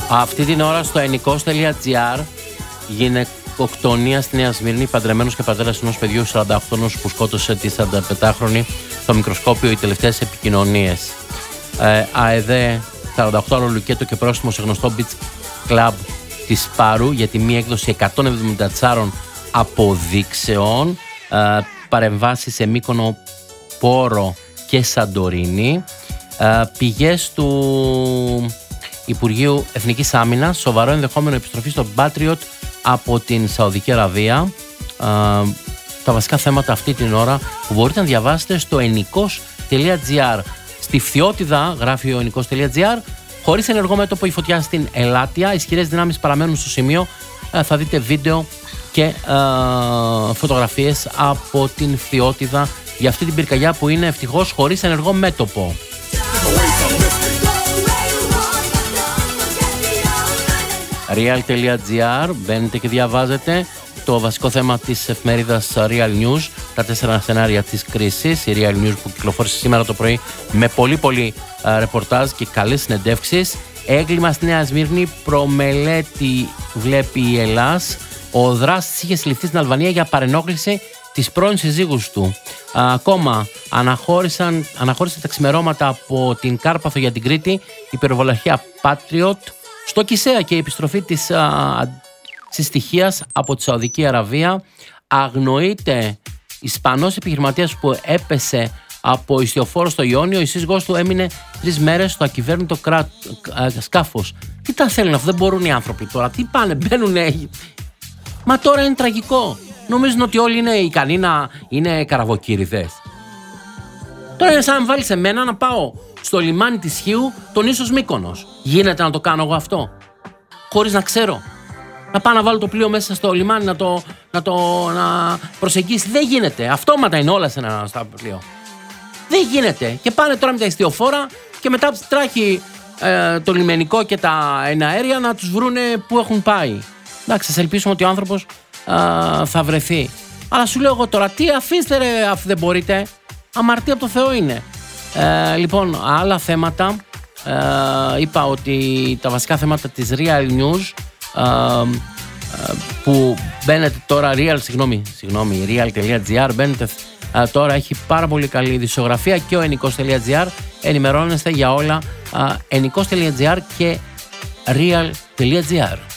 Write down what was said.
Αυτή την ώρα στο ενικός.gr γυναικοκτονία στη Νέα Σμύρνη, παντρεμένος και πατέρας ενός παιδιού 48χρονου που σκότωσε τη 45χρονη στο μικροσκόπιο, οι τελευταίες επικοινωνίες. ΑΕΔ 48ωρο λουκέτο και πρόστιμο σε γνωστό beach club της Πάρου για τη μία έκδοση 174 αποδείξεων. Παρεμβάσεις σε Μύκονο, Πόρο και Σαντορίνη. Πηγές του Υπουργείου Εθνικής Άμυνας, σοβαρό ενδεχόμενο επιστροφή στο Patriot από την Σαουδική Αραβία. Τα βασικά θέματα αυτή την ώρα που μπορείτε να διαβάσετε στο ενικός.gr. Στη Φθιώτιδα, γράφει ο ενικός.gr, χωρίς ενεργό μέτωπο η φωτιά στην Ελάτια, ισχυρές δυνάμεις παραμένουν στο σημείο. Θα δείτε βίντεο και φωτογραφίες από την Φθιώτιδα για αυτή την πυρκαγιά που είναι ευτυχώς χωρίς ενεργό μέτωπο. Real.gr, μπαίνετε και διαβάζετε το βασικό θέμα της εφημερίδας Real News, τα 4 σενάρια της κρίσης. Η Real News που κυκλοφόρησε σήμερα το πρωί με πολύ ρεπορτάζ και καλές συνεντεύξεις. Έγκλημα στη Νέα Σμύρνη, προμελέτη βλέπει η Ελλάς. Ο δράστης είχε συλληφθεί στην Αλβανία για παρενόχληση της πρώην συζύγους του. Ακόμα αναχώρησε τα ξημερώματα από την Κάρπαθο για την Κρήτη η πυροβολαρχία Patriot. Στο Κισέα και η επιστροφή της συστοιχίας από τη Σαουδική Αραβία. Αγνοείται Ισπανός επιχειρηματίας που έπεσε από ιστιοφόρο στο Ιόνιο. Η σύζυγός του έμεινε 3 μέρες στο ακυβέρνητο σκάφος. Τι τα θέλουν αυτό, δεν μπορούν οι άνθρωποι τώρα. Τι πάνε, μπαίνουνε. Μα τώρα είναι τραγικό. Νομίζουν ότι όλοι είναι ικανοί να είναι καραβοκύριδες. Τώρα είναι σαν να βάλεις εμένα να πάω στο λιμάνι της Χίου, τον ίσως Μύκονος. Γίνεται να το κάνω εγώ αυτό, χωρίς να ξέρω? Να πάω να βάλω το πλοίο μέσα στο λιμάνι να προσεγγίσει? Δεν γίνεται. Αυτόματα είναι όλα στα πλοίο. Δεν γίνεται. Και πάνε τώρα με τα ιστιοφόρα και μετά τράχει το λιμενικό και τα εναέρια να τους βρούνε που έχουν πάει. Εντάξει, ας ελπίσουμε ότι ο άνθρωπος θα βρεθεί. Αλλά σου λέω εγώ τώρα, τι αφήστε ρε, αφού δεν μπορείτε. Αμαρτία από το Θεό είναι. Λοιπόν, άλλα θέματα. Είπα ότι τα βασικά θέματα της Real News που μπαίνετε τώρα, Real.gr, μπαίνετε τώρα, έχει πάρα πολύ καλή ειδησιογραφία και ο ενικός.gr, ενημερώνεστε για όλα, ενικός.gr και Real.gr.